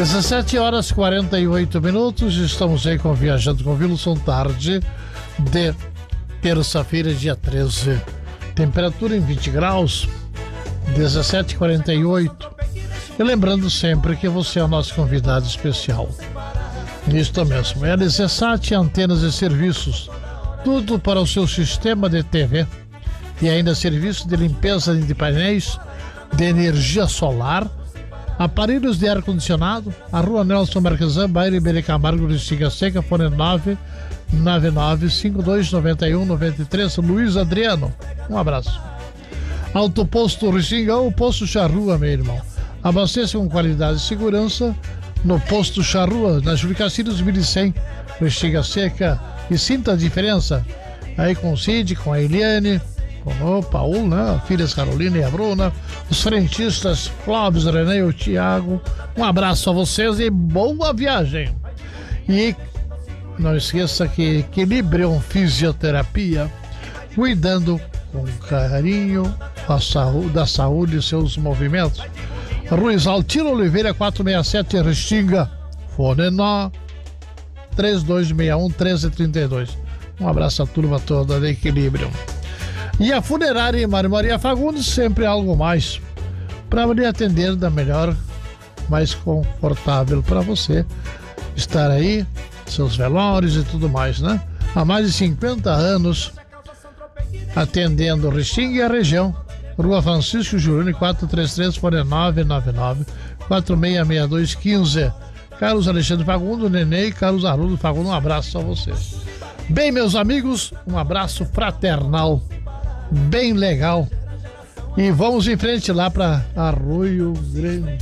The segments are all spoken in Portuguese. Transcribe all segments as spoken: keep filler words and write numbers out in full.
dezessete horas e quarenta e oito minutos, estamos aí com Viajando com Wilson, tarde de terça-feira, dia treze. Temperatura em vinte graus, dezessete e quarenta e oito. E lembrando sempre que você é o nosso convidado especial. Isto mesmo, é a LZSat, antenas e serviços, tudo para o seu sistema de T V e ainda serviço de limpeza de painéis de energia solar, aparelhos de ar-condicionado. A Rua Nelson Marquesan, bairro Iberê Camargo, Restinga Seca, fone nove nove nove, cinco dois nove um, nove três, Luiz Adriano. Um abraço. Autoposto Restinga, o Posto Charrua, meu irmão. Abasteça com qualidade e segurança no Posto Charrua, na Júlio Castilhos mil e cem, Restinga Seca. E sinta a diferença aí com o Cid, com a Eliane, com o Paulo, né? Filhas Carolina e a Bruna, os frentistas Clóvis, René e o Thiago. Um abraço a vocês e boa viagem. E não esqueça que Equilibrium Fisioterapia, cuidando com carinho da saúde, da saúde e seus movimentos. Ruiz Altino Oliveira quatrocentos e sessenta e sete, Restinga, fone nove três dois seis um, um três três dois. Um abraço à turma toda da Equilibrium. E a Funerária Mário Maria Fagundes, sempre algo mais para lhe atender da melhor, mais confortável para você estar aí, seus velórios e tudo mais, né? Há mais de cinquenta anos atendendo Restinga e a região. Rua Francisco Juruni quatrocentos e trinta e três, fone nove nove nove, quatro seis seis dois, um cinco. Carlos Alexandre Fagundo, Nenê e Carlos Haroldo Fagundo, um abraço a vocês. Bem, meus amigos, um abraço fraternal, bem legal. E vamos em frente lá para Arroio Grande.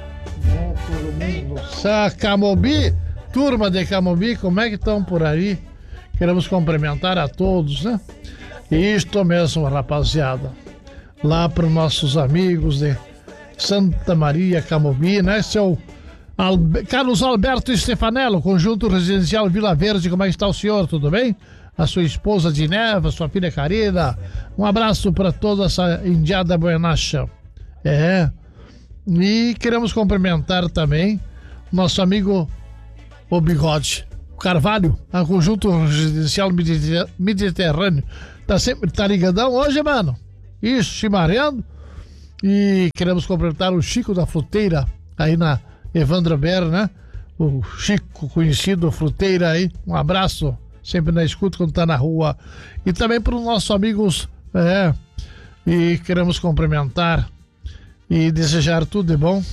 Camobi, turma de Camobi, como é que estão por aí? Queremos cumprimentar a todos, né? Isto mesmo, rapaziada. Lá para os nossos amigos de Santa Maria, Camobi, né? Seu Albe... Carlos Alberto Stefanello, Conjunto Residencial Vila Verde, como é que está o senhor? Tudo bem? A sua esposa Dineva, sua filha Karina. Um abraço para toda essa indiada buenacha. É. E queremos cumprimentar também nosso amigo o Bigode Carvalho, a Conjunto Residencial Mediterrâneo. Tá sempre tá ligadão hoje, mano? Isso, chimareando. E queremos cumprimentar o Chico da Fruteira, aí na Evandro Ber, né? O Chico, conhecido Fruteira aí. Um abraço, sempre na escuta quando tá na rua. E também para os nossos amigos, é. E queremos cumprimentar e desejar tudo de bom.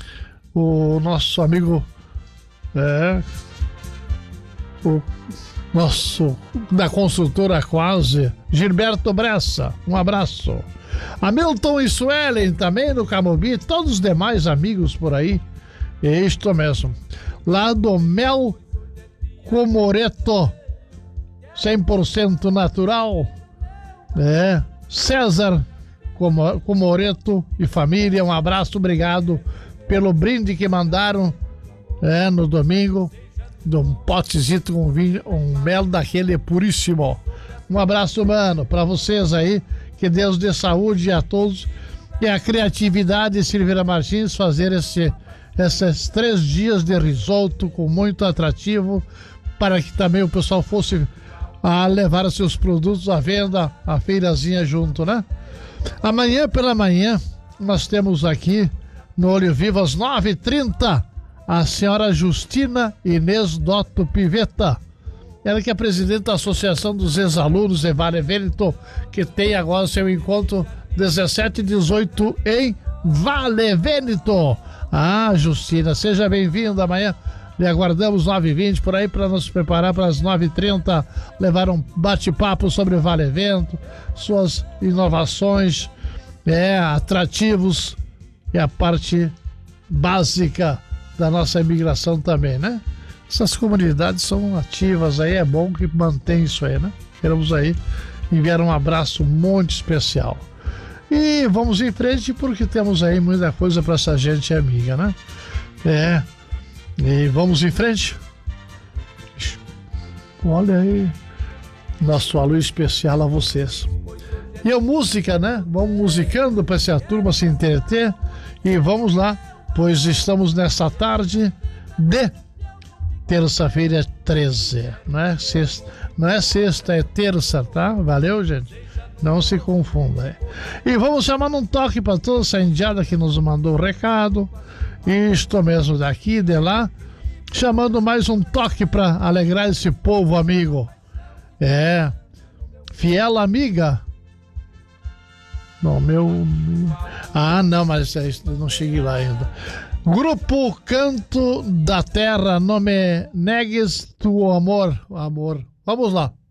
O nosso amigo, é. O nosso da construtora Quase, Gilberto Bressa, um abraço. Hamilton e Suelen também no Camobi, todos os demais amigos por aí. É isto mesmo. Lá do Mel Comoreto, cem por cento natural. É. César Comoreto e família, um abraço, obrigado pelo brinde que mandaram, é, no domingo. De um potezito com vinho, um mel daquele puríssimo. Um abraço, mano, pra vocês aí. Que Deus dê saúde a todos. E a criatividade de Silveira Martins fazer esse, esses três dias de risoto com muito atrativo, para que também o pessoal fosse a levar seus produtos à venda, a feirazinha junto, né? Amanhã pela manhã nós temos aqui no Olho Vivo às nove e trinta a senhora Justina Inês Dotto Pivetta. Ela que é presidente da Associação dos Ex-Alunos de Vale Vêneto, que tem agora seu encontro dezessete e dezoito em Vale Vêneto. Ah, Justina, seja bem-vinda amanhã. Lhe aguardamos nove e vinte por aí para nos preparar para as nove e trinta, levar um bate-papo sobre Vale Vêneto, suas inovações, é, atrativos e a parte básica da nossa imigração também, né? Essas comunidades são ativas aí, é bom que mantém isso aí, né? Queremos aí enviar um abraço muito especial. E vamos em frente porque temos aí muita coisa para essa gente amiga, né? É. E vamos em frente. Olha aí, nosso alô especial a vocês. E a música, né? Vamos musicando para essa turma se entreter. E vamos lá pois estamos nessa tarde de terça-feira treze. Não é sexta, não é sexta, é terça, tá? Valeu, gente? Não se confunda. É. E vamos chamando um toque para toda essa indiada que nos mandou o recado. Isto mesmo, daqui, de lá. Chamando mais um toque para alegrar esse povo amigo. É. Fiel amiga. Não, meu. Ah, não, mas não cheguei lá ainda. Grupo Canto da Terra, não me negues tu amor. Amor. Vamos lá.